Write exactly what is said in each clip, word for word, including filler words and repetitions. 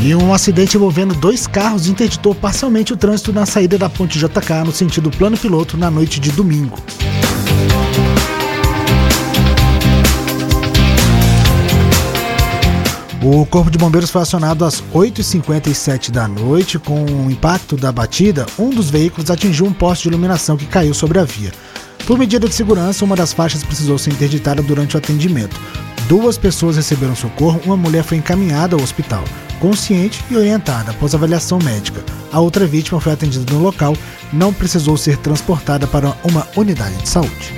E um acidente envolvendo dois carros interditou parcialmente o trânsito na saída da Ponte J K no sentido Plano Piloto na noite de domingo. O Corpo de Bombeiros foi acionado às oito e cinquenta e sete da noite. Com o impacto da batida, um dos veículos atingiu um poste de iluminação que caiu sobre a via. Por medida de segurança, uma das faixas precisou ser interditada durante o atendimento. Duas pessoas receberam socorro, uma mulher foi encaminhada ao hospital, consciente e orientada após avaliação médica. A outra vítima foi atendida no local, não precisou ser transportada para uma unidade de saúde.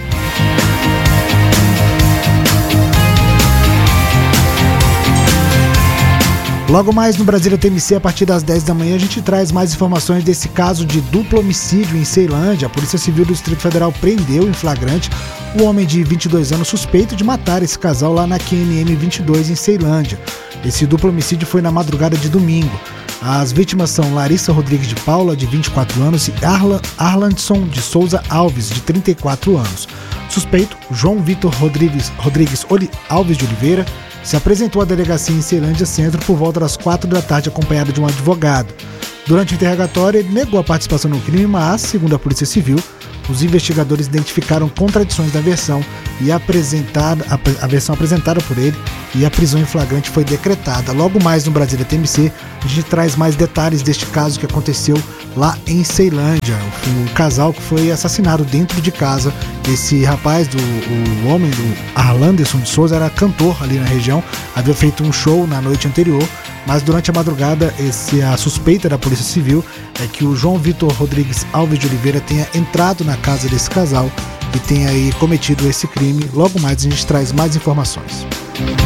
Logo mais no Brasília T M C, a partir das dez da manhã, a gente traz mais informações desse caso de duplo homicídio em Ceilândia. A Polícia Civil do Distrito Federal prendeu em flagrante o homem de vinte e dois anos suspeito de matar esse casal lá na Q N M vinte e dois em Ceilândia. Esse duplo homicídio foi na madrugada de domingo. As vítimas são Larissa Rodrigues de Paula, de vinte e quatro anos, e Arla, Arlandson de Souza Alves, de trinta e quatro anos. Suspeito, João Vitor Rodrigues, Rodrigues Alves de Oliveira, se apresentou à delegacia em Ceilândia Centro por volta das quatro da tarde, acompanhado de um advogado. Durante o interrogatório, ele negou a participação no crime, mas, segundo a Polícia Civil, os investigadores identificaram contradições da versão e apresentada, a, a versão apresentada por ele, e a prisão em flagrante foi decretada. Logo mais no Brasília T M C, a gente traz mais detalhes deste caso que aconteceu lá em Ceilândia. O, o casal que foi assassinado dentro de casa. Esse rapaz, do, o homem do Arlanderson de Souza, era cantor ali na região, havia feito um show na noite anterior, mas durante a madrugada esse, a suspeita da Polícia Civil é que o João Vitor Rodrigues Alves de Oliveira tenha entrado na casa desse casal e tenha aí cometido esse crime. Logo mais a gente traz mais informações.